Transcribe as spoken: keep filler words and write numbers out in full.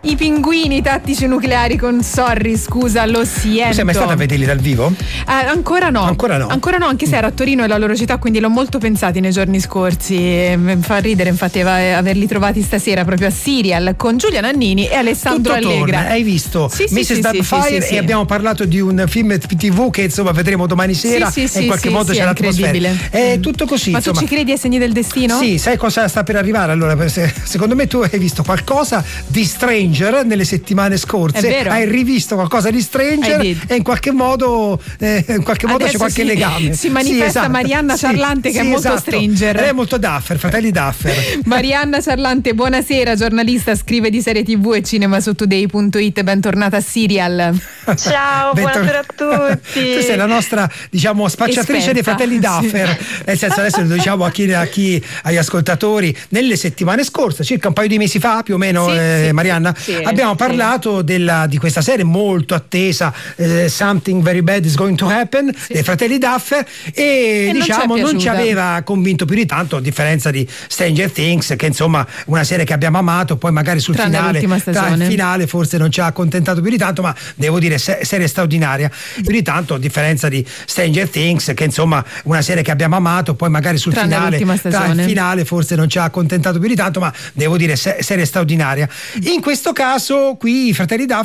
I pinguini tattici nucleari con Sorry, scusa, lo siento. Tu sei mai stata a vederli dal vivo? Eh, ancora no. Ancora no. Ancora no, anche se ero a Torino e la loro città, quindi l'ho molto pensati nei giorni scorsi. E mi fa ridere infatti averli trovati stasera proprio a Serial con Giulia Nannini e Alessandro Tutto Allegra. Torna. Hai visto sì, missus sì, Doubtfire sì, sì, sì. E abbiamo parlato di un film tivù che insomma vedremo domani sera sì, sì, e in qualche sì, modo sì, c'è è l'atmosfera. incredibile. È tutto così. Ma insomma. tu ci credi ai segni del destino? Sì, sai cosa sta per arrivare? Allora, secondo me tu hai visto qualcosa di Stranger nelle settimane scorse. È vero. Hai rivisto qualcosa di Stranger e in qualche modo eh, in qualche modo c'è qualche si, legame. Si manifesta sì, esatto. Marianna Ciarlante sì, che sì, è molto esatto. Stranger. Lei è molto Duffer, fratelli Duffer. Marianna Ciarlante, buonasera, giornalista, scrive di serie tivù e cinema su today punto it. Bentornata a Serial. Ciao, buonasera a tutti. Tu sei la nostra, diciamo, spacciatrice Esperta. dei fratelli Duffer. Sì. Nel senso, adesso lo diciamo a chi, a chi, agli ascoltatori, nelle settimane scorse, circa un paio di mesi fa, più o meno, sì, eh, sì, Marianna, sì, abbiamo sì. parlato della, di questa serie molto attesa, eh, Something Very Bad is Going to Happen, sì. dei fratelli Duffer, e, e diciamo non, non ci aveva convinto più di tanto, a differenza di Stranger Things, che insomma una serie che abbiamo amato, poi magari sul Tranne finale, tra il finale forse non ci ha accontentato più di tanto, ma devo dire se, serie straordinaria. Più di tanto, a differenza di Stranger Things, che insomma una serie che abbiamo amato, poi magari sul Tranne finale, tra il finale forse non ci ha accontentato più di tanto, ma devo dire se, serie straordinaria. In questo caso qui i fratelli Duffer